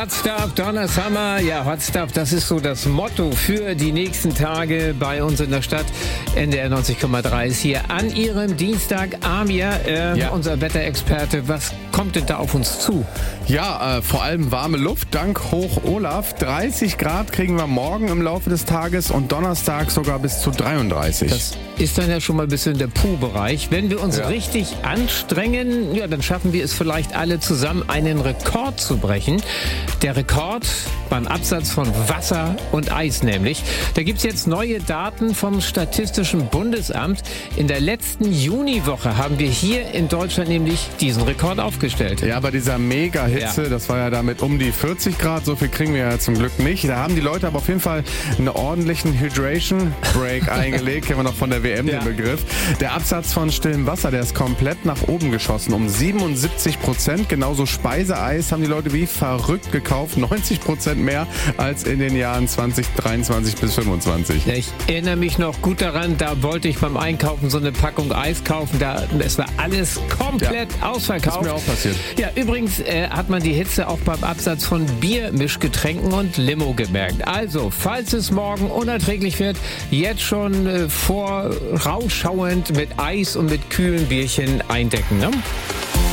Hot Stuff, Donna Summer. Ja, Hot Stuff, das ist so das Motto für die nächsten Tage bei uns in der Stadt. NDR 90,3 ist hier an Ihrem Dienstag. Amir, unser Wetterexperte, was kommt denn da auf uns zu? Ja, vor allem warme Luft, dank Hoch Olaf. 30 Grad kriegen wir morgen im Laufe des Tages und Donnerstag sogar bis zu 33. Das ist dann ja schon mal ein bisschen der Puh-Bereich. Wenn wir uns richtig anstrengen, ja, dann schaffen wir es vielleicht alle zusammen, einen Rekord zu brechen. Der Rekord beim Absatz von Wasser und Eis nämlich. Da gibt's jetzt neue Daten vom Statistischen Bundesamt. In der letzten Juniwoche haben wir hier in Deutschland nämlich diesen Rekord aufgestellt. Ja, bei dieser Mega-Hitze, das war ja damit um die 40 Grad, so viel kriegen wir ja zum Glück nicht. Da haben die Leute aber auf jeden Fall einen ordentlichen Hydration Break eingelegt, kennen wir noch von der WM den Begriff. Der Absatz von stillem Wasser, der ist komplett nach oben geschossen, um 77%. Genauso Speiseeis haben die Leute wie verrückt gekauft, 90% mehr als in den Jahren 2023 bis 2025. Ja, ich erinnere mich noch gut daran, da wollte ich beim Einkaufen so eine Packung Eis kaufen, es war alles komplett ausverkauft. Ist mir auch passiert. Ja, übrigens hat man die Hitze auch beim Absatz von Biermischgetränken und Limo gemerkt. Also, falls es morgen unerträglich wird, jetzt schon vorausschauend mit Eis und mit kühlen Bierchen eindecken, ne?